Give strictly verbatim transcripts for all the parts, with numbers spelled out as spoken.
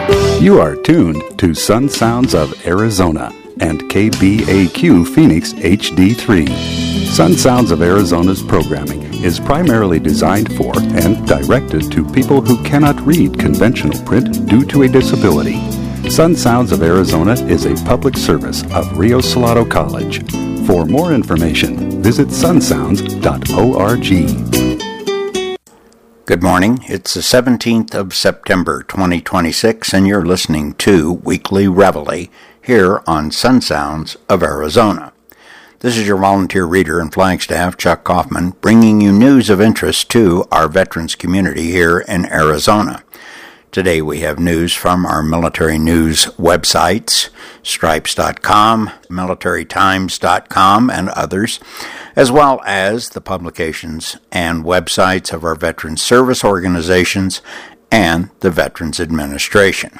You are tuned to Sun Sounds of Arizona and K B A Q Phoenix H D three. Sun Sounds of Arizona's programming is primarily designed for and directed to people who cannot read conventional print due to a disability. Sun Sounds of Arizona is a public service of Rio Salado College. For more information, visit sun sounds dot org. Good morning. It's the seventeenth of September, twenty twenty-six, and you're listening to Weekly Reveille here on Sun Sounds of Arizona. This is your volunteer reader and Flagstaff, Chuck Kaufman, bringing you news of interest to our veterans community here in Arizona. Today we have news from our military news websites, stripes dot com, military times dot com, and others, as well as the publications and websites of our veteran service organizations and the Veterans Administration.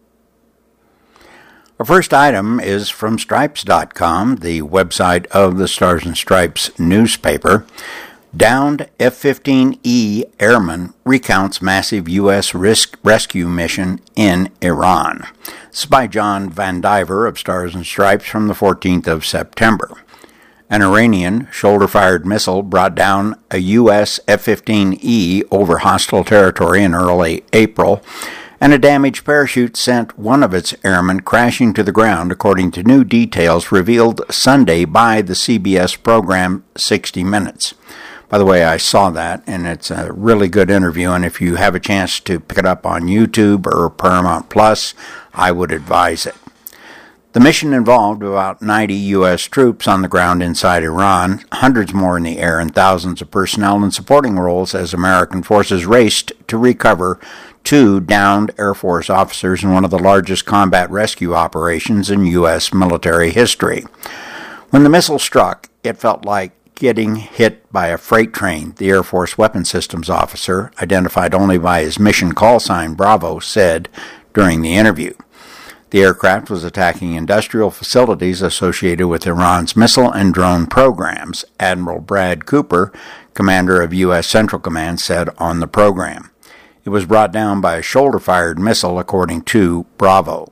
Our first item is from stripes dot com, the website of the Stars and Stripes newspaper. Downed F fifteen E airman recounts massive U S risk rescue mission in Iran. This is by John Van Diver of Stars and Stripes from the fourteenth of September. An Iranian shoulder-fired missile brought down a U S F fifteen E over hostile territory in early April, and a damaged parachute sent one of its airmen crashing to the ground, according to new details revealed Sunday by the C B S program sixty minutes. By the way, I saw that, and it's a really good interview, and if you have a chance to pick it up on YouTube or Paramount Plus, I would advise it. The mission involved about ninety U S troops on the ground inside Iran, hundreds more in the air, and thousands of personnel in supporting roles as American forces raced to recover two downed Air Force officers in one of the largest combat rescue operations in U S military history. When the missile struck, it felt like getting hit by a freight train, the Air Force Weapons Systems officer, identified only by his mission call sign Bravo, said during the interview. The aircraft was attacking industrial facilities associated with Iran's missile and drone programs, Admiral Brad Cooper, commander of U S Central Command, said on the program. It was brought down by a shoulder-fired missile, according to Bravo.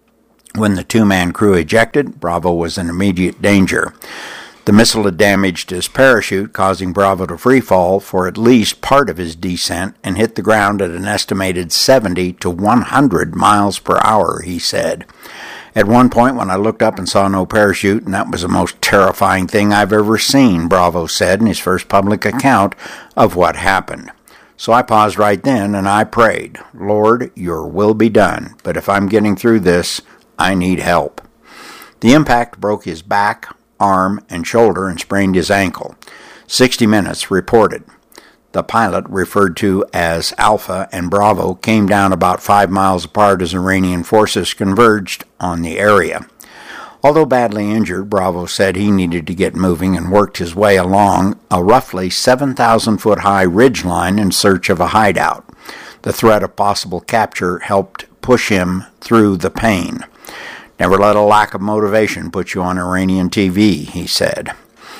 When the two-man crew ejected, Bravo was in immediate danger. The missile had damaged his parachute, causing Bravo to free fall for at least part of his descent and hit the ground at an estimated seventy to one hundred miles per hour, he said. At one point, when I looked up and saw no parachute, and that was the most terrifying thing I've ever seen, Bravo said in his first public account of what happened. So I paused right then and I prayed, Lord, your will be done, but if I'm getting through this, I need help. The impact broke his back, arm, and shoulder and sprained his ankle. sixty minutes reported. The pilot, referred to as Alpha, and Bravo came down about five miles apart as Iranian forces converged on the area. Although badly injured, Bravo said he needed to get moving and worked his way along a roughly seven thousand foot high ridgeline in search of a hideout. The threat of possible capture helped push him through the pain. Never let a lack of motivation put you on Iranian T V, he said.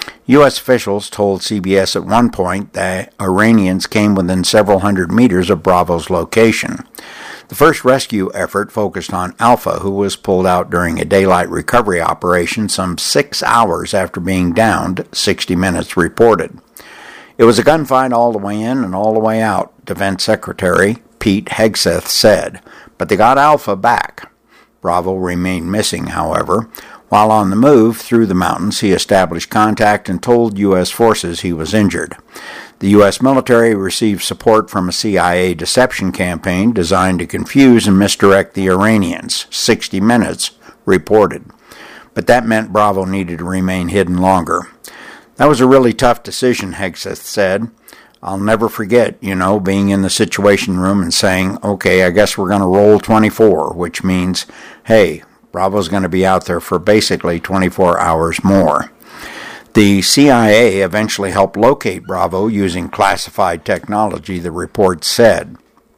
U S officials told C B S at one point that Iranians came within several hundred meters of Bravo's location. The first rescue effort focused on Alpha, who was pulled out during a daylight recovery operation some six hours after being downed, sixty minutes reported. It was a gunfight all the way in and all the way out, Defense Secretary Pete Hegseth said, but they got Alpha back. Bravo remained missing, however. While on the move through the mountains, he established contact and told U S forces he was injured. The U S military received support from a C I A deception campaign designed to confuse and misdirect the Iranians, sixty minutes reported. But that meant Bravo needed to remain hidden longer. That was a really tough decision, Hegseth said. I'll never forget, you know, being in the situation room and saying, okay, I guess we're going to roll twenty-four, which means, hey, Bravo's going to be out there for basically twenty-four hours more. The C I A eventually helped locate Bravo using classified technology, the report said.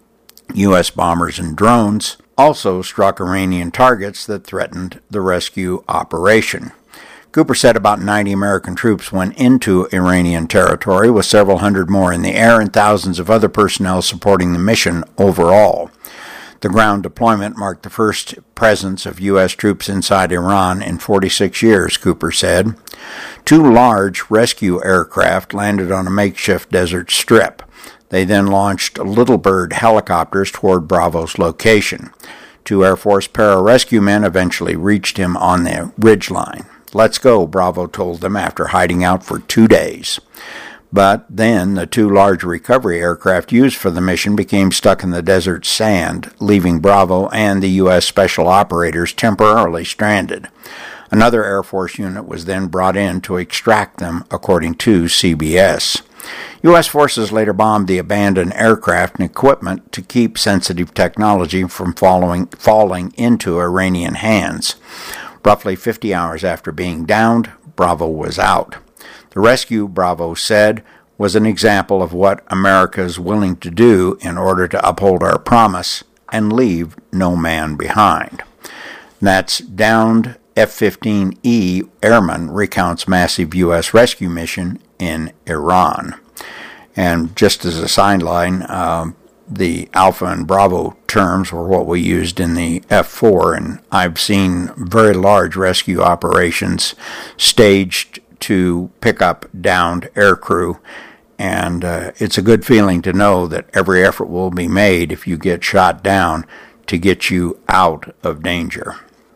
U S bombers and drones also struck Iranian targets that threatened the rescue operation. Cooper said about ninety American troops went into Iranian territory, with several hundred more in the air and thousands of other personnel supporting the mission overall. The ground deployment marked the first presence of U S troops inside Iran in forty-six years, Cooper said. Two large rescue aircraft landed on a makeshift desert strip. They then launched Little Bird helicopters toward Bravo's location. Two Air Force pararescue men eventually reached him on the ridgeline. "Let's go," Bravo told them after hiding out for two days. But then the two large recovery aircraft used for the mission became stuck in the desert sand, leaving Bravo and the U S special operators temporarily stranded. Another Air Force unit was then brought in to extract them, according to C B S. U S forces later bombed the abandoned aircraft and equipment to keep sensitive technology from following, falling into Iranian hands. Roughly fifty hours after being downed, Bravo was out. The rescue, Bravo said, was an example of what America is willing to do in order to uphold our promise and leave no man behind. That's downed F fifteen E airman recounts massive U S rescue mission in Iran. And just as a sideline, uh, the Alpha and Bravo terms were what we used in the F four, and I've seen very large rescue operations staged to pick up downed aircrew, and uh, it's a good feeling to know that every effort will be made if you get shot down to get you out of danger.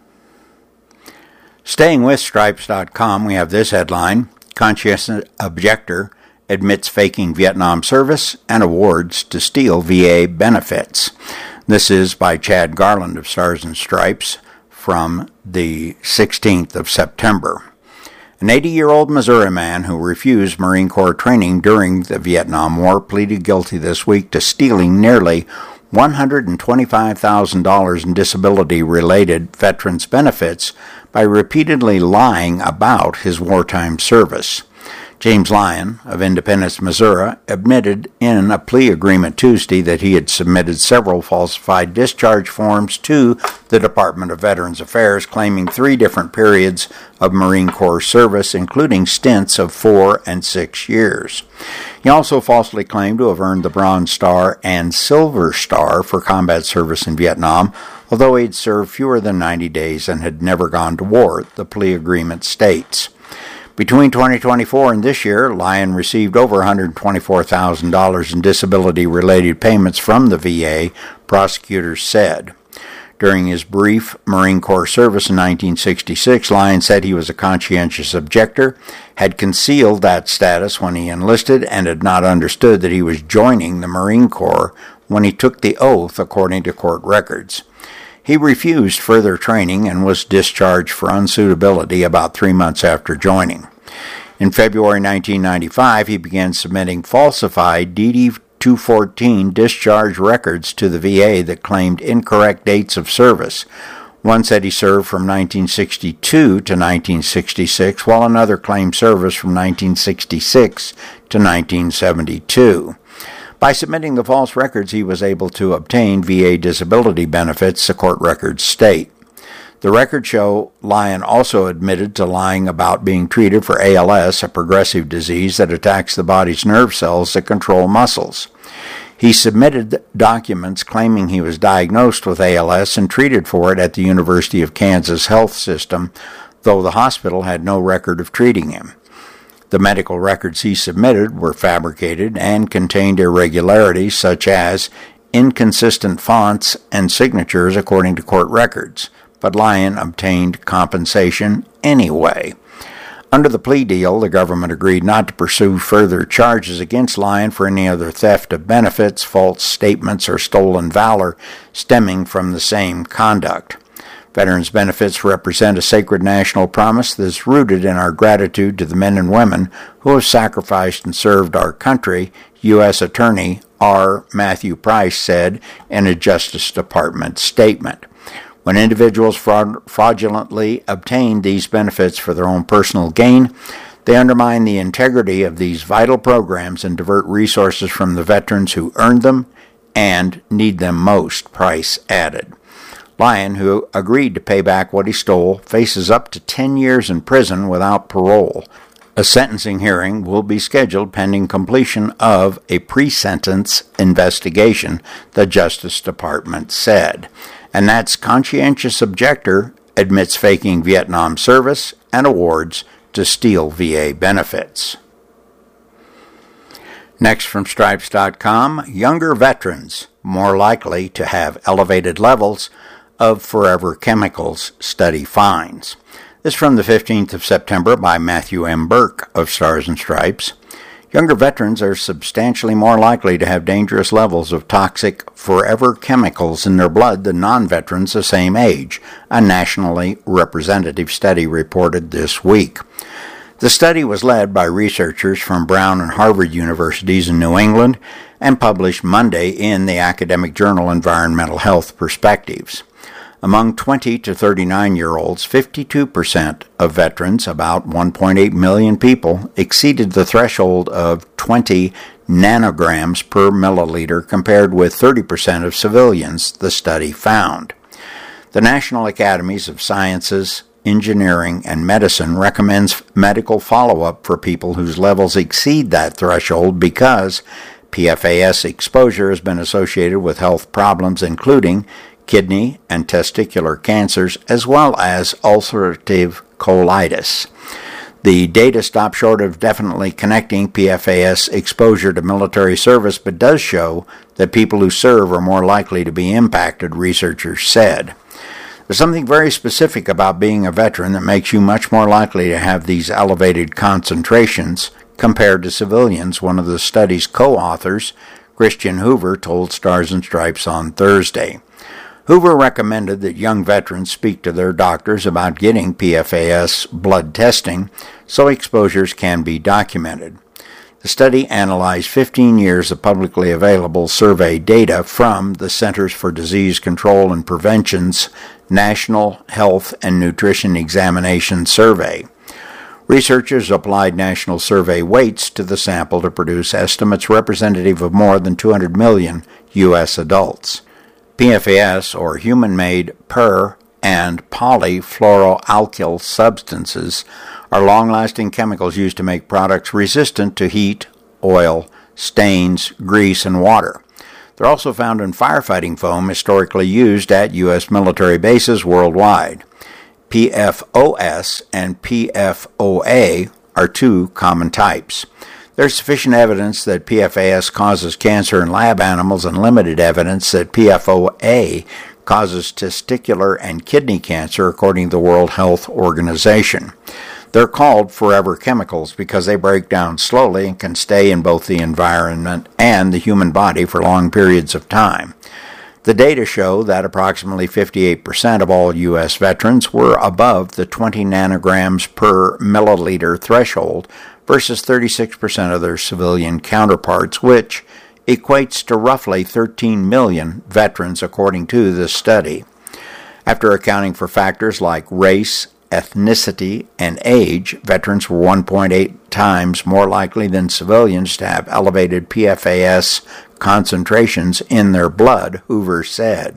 Staying with Stripes dot com, we have this headline: Conscientious Objector Admits Faking Vietnam Service and Awards to Steal V A Benefits. This is by Chad Garland of Stars and Stripes from the sixteenth of September. An eighty-year-old Missouri man who refused Marine Corps training during the Vietnam War pleaded guilty this week to stealing nearly one hundred twenty-five thousand dollars in disability-related veterans' benefits by repeatedly lying about his wartime service. James Lyon of Independence, Missouri, admitted in a plea agreement Tuesday that he had submitted several falsified discharge forms to the Department of Veterans Affairs claiming three different periods of Marine Corps service, including stints of four and six years. He also falsely claimed to have earned the Bronze Star and Silver Star for combat service in Vietnam, although he had served fewer than ninety days and had never gone to war, the plea agreement states. Between twenty twenty-four and this year, Lyon received over one hundred twenty-four thousand dollars in disability-related payments from the V A, prosecutors said. During his brief Marine Corps service in nineteen sixty-six, Lyon said he was a conscientious objector, had concealed that status when he enlisted, and had not understood that he was joining the Marine Corps when he took the oath, according to court records. He refused further training and was discharged for unsuitability about three months after joining. In February nineteen ninety-five, he began submitting falsified D D two fourteen discharge records to the V A that claimed incorrect dates of service. One said he served from nineteen sixty-two to nineteen sixty-six, while another claimed service from nineteen sixty-six to nineteen seventy-two. By submitting the false records, he was able to obtain V A disability benefits, the court records state. The records show Lyon also admitted to lying about being treated for A L S, a progressive disease that attacks the body's nerve cells that control muscles. He submitted documents claiming he was diagnosed with A L S and treated for it at the University of Kansas Health System, though the hospital had no record of treating him. The medical records he submitted were fabricated and contained irregularities such as inconsistent fonts and signatures according to court records, but Lyon obtained compensation anyway. Under the plea deal, the government agreed not to pursue further charges against Lyon for any other theft of benefits, false statements, or stolen valor stemming from the same conduct. Veterans benefits represent a sacred national promise that is rooted in our gratitude to the men and women who have sacrificed and served our country, U S Attorney R. Matthew Price said in a Justice Department statement. When individuals fraud- fraudulently obtain these benefits for their own personal gain, they undermine the integrity of these vital programs and divert resources from the veterans who earned them and need them most, Price added. Lyon, who agreed to pay back what he stole, faces up to ten years in prison without parole. A sentencing hearing will be scheduled pending completion of a pre-sentence investigation, the Justice Department said. And that's conscientious objector admits faking Vietnam service and awards to steal V A benefits. Next from Stripes dot com, younger veterans more likely to have elevated levels of forever chemicals, study finds. This from the fifteenth of September by Matthew M. Burke of Stars and Stripes. Younger veterans are substantially more likely to have dangerous levels of toxic forever chemicals in their blood than non-veterans the same age, a nationally representative study reported this week. The study was led by researchers from Brown and Harvard universities in New England and published Monday in the academic journal Environmental Health Perspectives. Among twenty to thirty-nine-year-olds, fifty-two percent of veterans, about one point eight million people, exceeded the threshold of twenty nanograms per milliliter compared with thirty percent of civilians, the study found. The National Academies of Sciences, Engineering, and Medicine recommends medical follow-up for people whose levels exceed that threshold because P F A S exposure has been associated with health problems including kidney and testicular cancers, as well as ulcerative colitis. The data stop short of definitely connecting P F A S exposure to military service, but does show that people who serve are more likely to be impacted, researchers said. There's something very specific about being a veteran that makes you much more likely to have these elevated concentrations compared to civilians, one of the study's co-authors, Christian Hoover, told Stars and Stripes on Thursday. Hoover recommended that young veterans speak to their doctors about getting P F A S blood testing so exposures can be documented. The study analyzed fifteen years of publicly available survey data from the Centers for Disease Control and Prevention's National Health and Nutrition Examination Survey. Researchers applied national survey weights to the sample to produce estimates representative of more than two hundred million U S adults. P F A S, or human-made per- and polyfluoroalkyl substances, are long-lasting chemicals used to make products resistant to heat, oil, stains, grease, and water. They're also found in firefighting foam historically used at U S military bases worldwide. P F O S and P F O A are two common types. There's sufficient evidence that P F A S causes cancer in lab animals and limited evidence that P F O A causes testicular and kidney cancer, according to the World Health Organization. They're called forever chemicals because they break down slowly and can stay in both the environment and the human body for long periods of time. The data show that approximately fifty-eight percent of all U S veterans were above the twenty nanograms per milliliter threshold versus thirty-six percent of their civilian counterparts, which equates to roughly thirteen million veterans, according to this study. After accounting for factors like race, ethnicity, and age, veterans were one point eight times more likely than civilians to have elevated P F A S concentrations in their blood, Hoover said.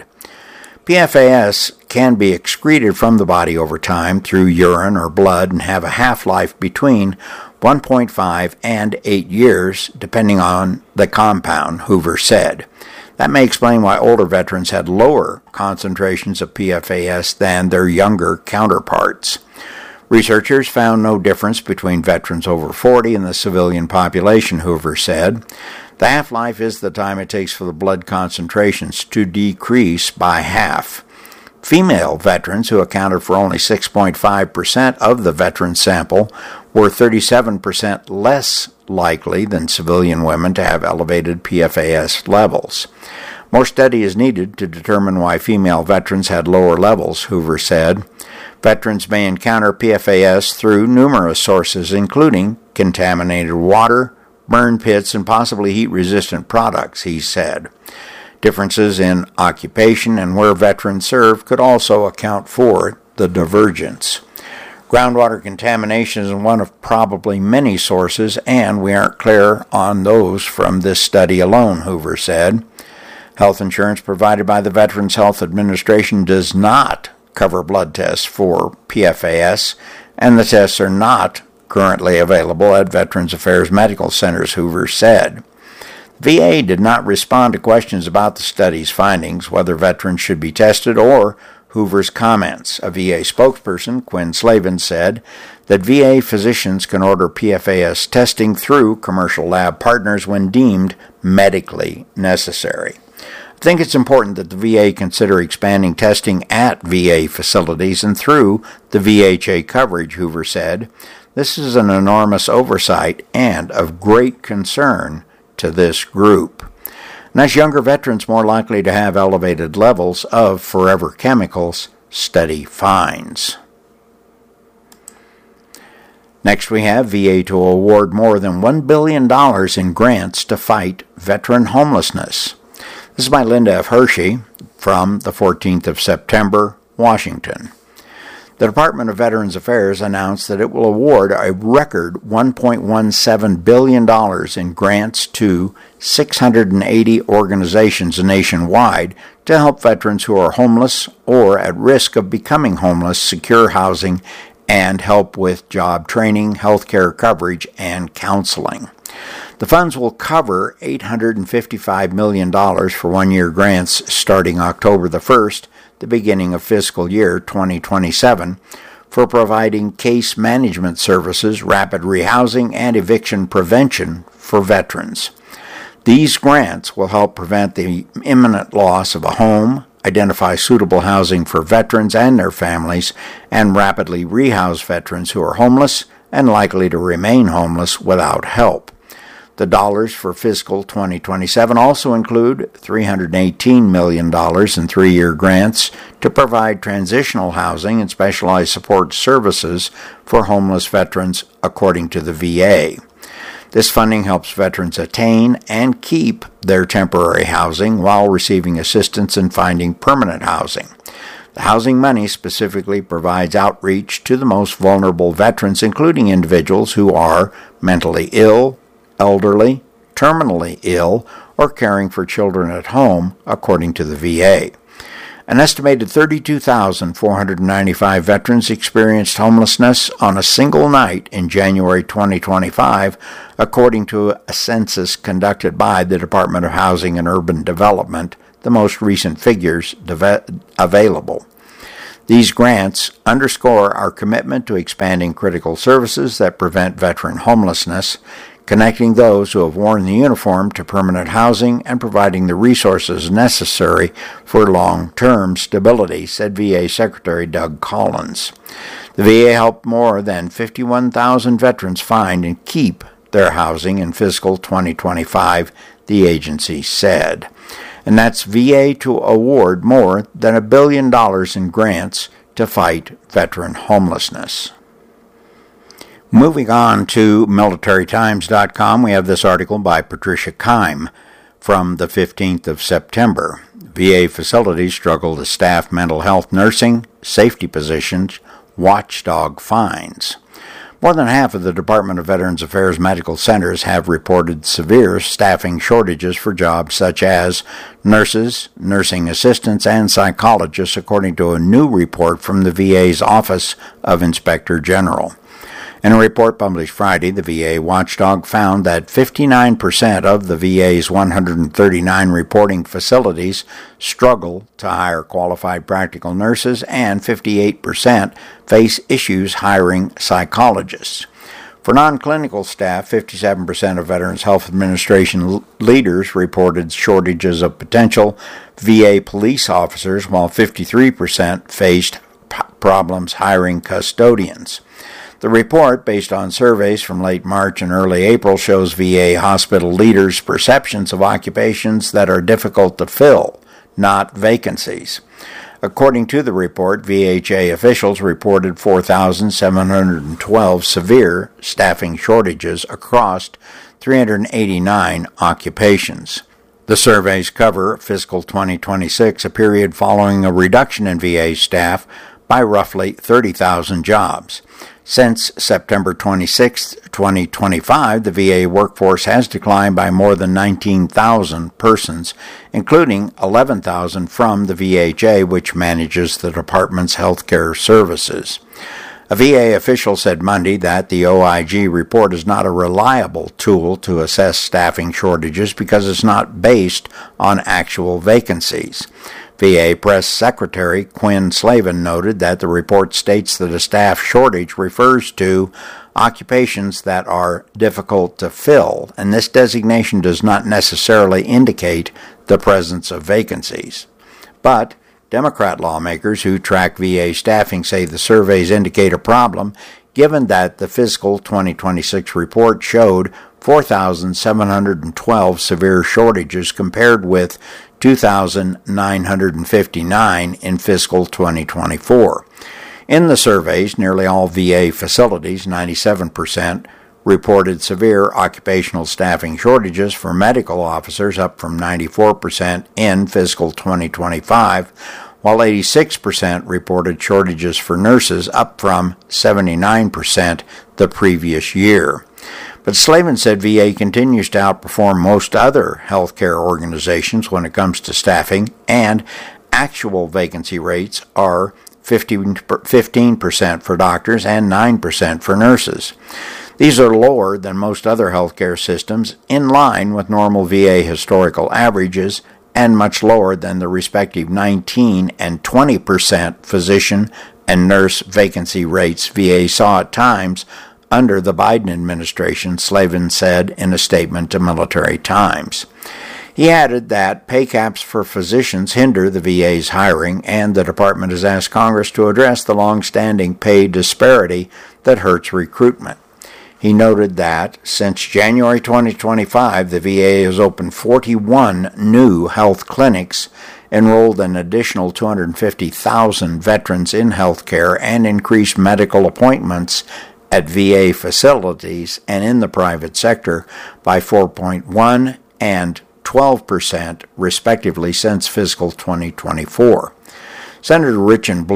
P F A S can be excreted from the body over time through urine or blood and have a half-life between one point five and eight years, depending on the compound, Hoover said. That may explain why older veterans had lower concentrations of P F A S than their younger counterparts. Researchers found no difference between veterans over forty and the civilian population, Hoover said. The half-life is the time it takes for the blood concentrations to decrease by half. Female veterans, who accounted for only six point five percent of the veteran sample, were thirty-seven percent less likely than civilian women to have elevated P F A S levels. More study is needed to determine why female veterans had lower levels, Hoover said. Veterans may encounter P F A S through numerous sources, including contaminated water, burn pits, and possibly heat-resistant products, he said. Differences in occupation and where veterans serve could also account for the divergence. Groundwater contamination is one of probably many sources, and we aren't clear on those from this study alone, Hoover said. Health insurance provided by the Veterans Health Administration does not cover blood tests for P F A S, and the tests are not currently available at Veterans Affairs Medical Centers, Hoover said. V A did not respond to questions about the study's findings, whether veterans should be tested, or Hoover's comments. A V A spokesperson, Quinn Slavin, said that V A physicians can order P F A S testing through commercial lab partners when deemed medically necessary. I think it's important that the V A consider expanding testing at V A facilities and through the V H A coverage, Hoover said. This is an enormous oversight and of great concern to this group. And as younger veterans more likely to have elevated levels of forever chemicals, study finds. Next we have V A to award more than one billion dollars in grants to fight veteran homelessness. This is by Linda F. Hershey from the fourteenth of September, Washington. The Department of Veterans Affairs announced that it will award a record one point one seven billion dollars in grants to six hundred eighty organizations nationwide to help veterans who are homeless or at risk of becoming homeless secure housing and help with job training, health care coverage, and counseling. The funds will cover eight hundred fifty-five million dollars for one-year grants starting October the first, the beginning of fiscal year twenty twenty-seven, for providing case management services, rapid rehousing, and eviction prevention for veterans. These grants will help prevent the imminent loss of a home, identify suitable housing for veterans and their families, and rapidly rehouse veterans who are homeless and likely to remain homeless without help. The dollars for fiscal twenty twenty-seven also include three hundred eighteen million dollars in three-year grants to provide transitional housing and specialized support services for homeless veterans, according to the V A. This funding helps veterans attain and keep their temporary housing while receiving assistance in finding permanent housing. The housing money specifically provides outreach to the most vulnerable veterans, including individuals who are mentally ill, elderly, terminally ill, or caring for children at home, according to the V A. An estimated thirty-two thousand four hundred ninety-five veterans experienced homelessness on a single night in January twenty twenty-five, according to a census conducted by the Department of Housing and Urban Development, the most recent figures deve- available. These grants underscore our commitment to expanding critical services that prevent veteran homelessness, connecting those who have worn the uniform to permanent housing, and providing the resources necessary for long-term stability, said V A Secretary Doug Collins. The V A helped more than fifty-one thousand veterans find and keep their housing in fiscal twenty twenty-five, the agency said. And that's V A to award more than a billion dollars in grants to fight veteran homelessness. Moving on to military times dot com, we have this article by Patricia Keim from the fifteenth of September. V A facilities struggle to staff mental health nursing, safety positions, watchdog finds. More than half of the Department of Veterans Affairs medical centers have reported severe staffing shortages for jobs such as nurses, nursing assistants, and psychologists, according to a new report from the V A's Office of Inspector General. In a report published Friday, the V A watchdog found that fifty-nine percent of the V A's one hundred thirty-nine reporting facilities struggle to hire qualified practical nurses, and fifty-eight percent face issues hiring psychologists. For non-clinical staff, fifty-seven percent of Veterans Health Administration leaders reported shortages of potential V A police officers, while fifty-three percent faced p- problems hiring custodians. The report, based on surveys from late March and early April, shows V A hospital leaders' perceptions of occupations that are difficult to fill, not vacancies. According to the report, V H A officials reported four thousand seven hundred twelve severe staffing shortages across three hundred eighty-nine occupations. The surveys cover fiscal twenty twenty-six, a period following a reduction in V A staff by roughly thirty thousand jobs. Since September twenty-sixth, twenty twenty-five, the V A workforce has declined by more than nineteen thousand persons, including eleven thousand from the V H A, which manages the department's health care services. A V A official said Monday that the O I G report is not a reliable tool to assess staffing shortages because it's not based on actual vacancies. V A Press Secretary Quinn Slavin noted that the report states that a staff shortage refers to occupations that are difficult to fill, and this designation does not necessarily indicate the presence of vacancies. But Democrat lawmakers who track V A staffing say the surveys indicate a problem, given that the fiscal twenty twenty-six report showed four thousand seven hundred twelve severe shortages compared with two thousand nine hundred fifty-nine in fiscal twenty twenty-four. In the surveys, nearly all V A facilities, ninety-seven percent, reported severe occupational staffing shortages for medical officers, up from ninety-four percent in fiscal twenty twenty-five, while eighty-six percent reported shortages for nurses, up from seventy-nine percent the previous year. But Slavin said V A continues to outperform most other healthcare organizations when it comes to staffing, and actual vacancy rates are fifteen percent for doctors and nine percent for nurses. These are lower than most other healthcare systems, in line with normal V A historical averages, and much lower than the respective nineteen and twenty percent physician and nurse vacancy rates V A saw at times under the Biden administration, Slavin said in a statement to Military Times. He added that pay caps for physicians hinder the V A's hiring, and the department has asked Congress to address the long-standing pay disparity that hurts recruitment. He noted that since January twenty twenty-five, the V A has opened forty-one new health clinics, enrolled an additional two hundred fifty thousand veterans in health care, and increased medical appointments at V A facilities and in the private sector by four point one and twelve percent, respectively, since fiscal twenty twenty-four. Senator Richard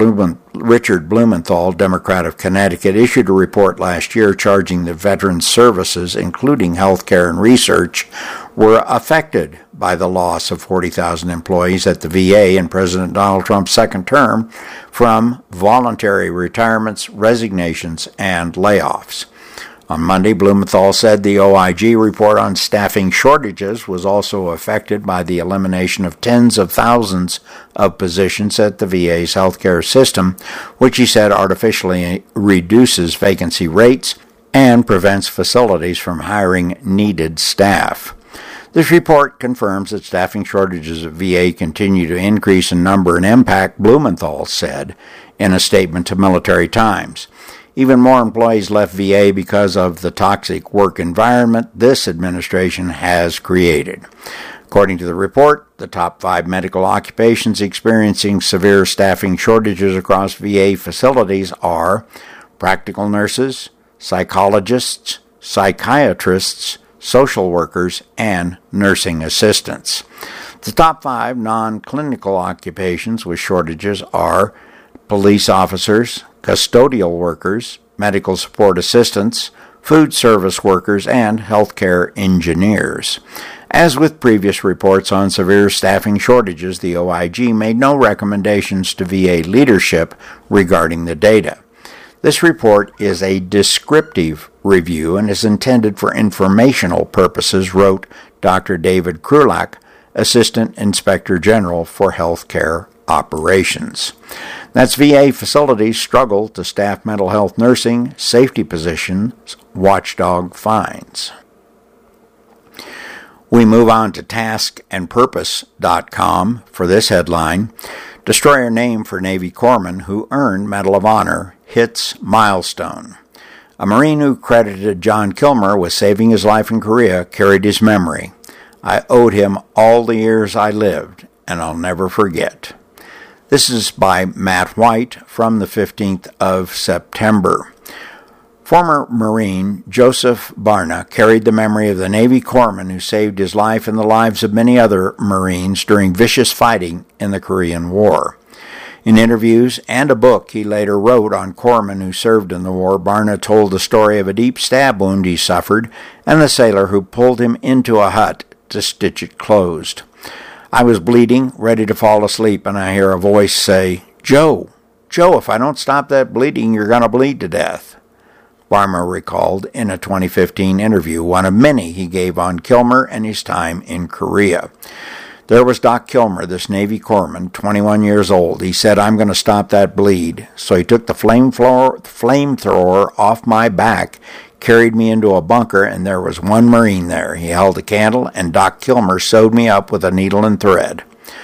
Blumenthal, Democrat of Connecticut, issued a report last year charging that veterans' services, including health care and research, were affected by the loss of forty thousand employees at the V A in President Donald Trump's second term from voluntary retirements, resignations, and layoffs. On Monday, Blumenthal said the O I G report on staffing shortages was also affected by the elimination of tens of thousands of positions at the V A's healthcare system, which he said artificially reduces vacancy rates and prevents facilities from hiring needed staff. This report confirms that staffing shortages at V A continue to increase in number and impact, Blumenthal said in a statement to Military Times. Even more employees left V A because of the toxic work environment this administration has created. According to the report, the top five medical occupations experiencing severe staffing shortages across V A facilities are practical nurses, psychologists, psychiatrists, social workers, and nursing assistants. The top five non-clinical occupations with shortages are police officers, custodial workers, medical support assistants, food service workers, and healthcare engineers. As with previous reports on severe staffing shortages, the O I G made no recommendations to V A leadership regarding the data. This report is a descriptive review and is intended for informational purposes, wrote Doctor David Krulak, Assistant Inspector General for Healthcare Operations. That's V A facilities struggle to staff mental health nursing, safety positions, watchdog finds. We move on to task and purpose dot com for this headline. Destroyer name for Navy corpsman who earned Medal of Honor hits milestone. A Marine who credited John Kilmer with saving his life in Korea carried his memory. I owed him all the years I lived, and I'll never forget. This is by Matt White from the fifteenth of September. Former Marine Joseph Barna carried the memory of the Navy corpsman who saved his life and the lives of many other Marines during vicious fighting in the Korean War. In interviews and a book he later wrote on corpsmen who served in the war, Barna told the story of a deep stab wound he suffered and the sailor who pulled him into a hut to stitch it closed. I was bleeding, ready to fall asleep, and I hear a voice say, "Joe, "Joe, if I don't stop that bleeding, you're going to bleed to death." Barma recalled in a twenty fifteen interview, one of many he gave on Kilmer and his time in Korea. There was Doc Kilmer, this Navy corpsman, twenty-one years old. He said, "I'm going to stop that bleed." So he took the flamethrower off my back, carried me into a bunker, and there was one Marine there. He held a candle, and Doc Kilmer sewed me up with a needle and thread.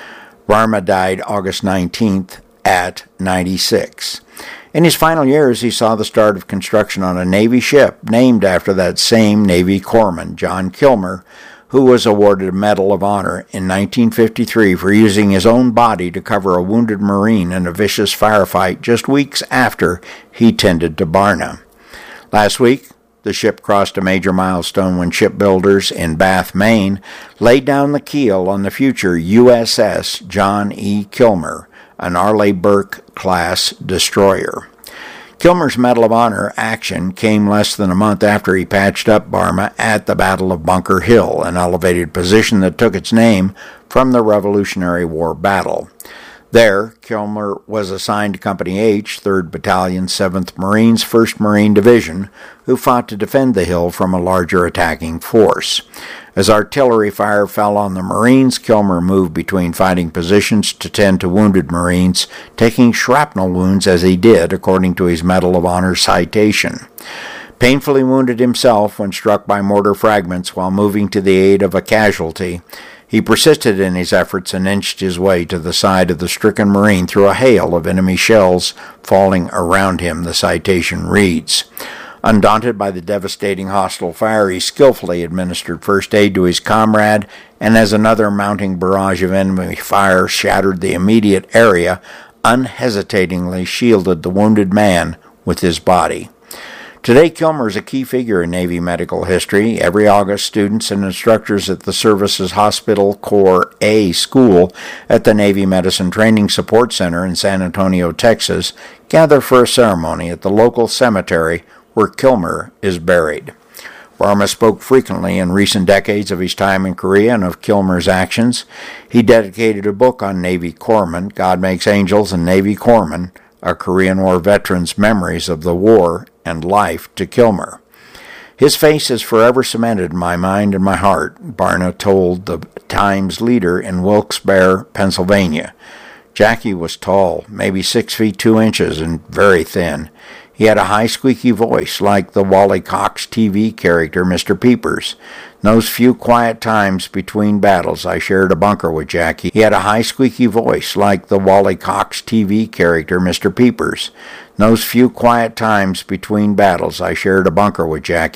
Barma died August nineteenth at ninety-six. In his final years, he saw the start of construction on a Navy ship named after that same Navy corpsman, John Kilmer, who was awarded a Medal of Honor in nineteen fifty-three for using his own body to cover a wounded Marine in a vicious firefight just weeks after he tended to Barna. Last week, the ship crossed a major milestone when shipbuilders in Bath, Maine, laid down the keel on the future U S S John E. Kilmer, an Arleigh Burke-class destroyer. Kilmer's Medal of Honor action came less than a month after he patched up Barma at the Battle of Bunker Hill, an elevated position that took its name from the Revolutionary War battle. There, Kilmer was assigned to Company H, third Battalion, seventh Marines, first Marine Division, who fought to defend the hill from a larger attacking force. As artillery fire fell on the Marines, Kilmer moved between fighting positions to tend to wounded Marines, taking shrapnel wounds as he did, according to his Medal of Honor citation. Painfully wounded himself when struck by mortar fragments while moving to the aid of a casualty, he persisted in his efforts and inched his way to the side of the stricken Marine through a hail of enemy shells falling around him, the citation reads. Undaunted by the devastating hostile fire, he skillfully administered first aid to his comrade, and as another mounting barrage of enemy fire shattered the immediate area, unhesitatingly shielded the wounded man with his body. Today, Kilmer is a key figure in Navy medical history. Every August, students and instructors at the Service's Hospital Corps A School at the Navy Medicine Training Support Center in San Antonio, Texas, gather for a ceremony at the local cemetery where Kilmer is buried. Barma spoke frequently in recent decades of his time in Korea and of Kilmer's actions. He dedicated a book on Navy corpsmen, God Makes Angels and Navy Corpsmen, a Korean War veteran's memories of the war and life to Kilmer. His face is forever cemented in my mind and my heart, Barna told the Times leader in Wilkes-Barre, Pennsylvania. Jackie was tall, maybe six feet two inches, and very thin. He had a high, squeaky voice like the Wally Cox T V character Mister Peepers. In those few quiet times between battles, I shared a bunker with Jackie. He had a high, squeaky voice like the Wally Cox T V character Mister Peepers. In those few quiet times between battles, I shared a bunker with Jackie.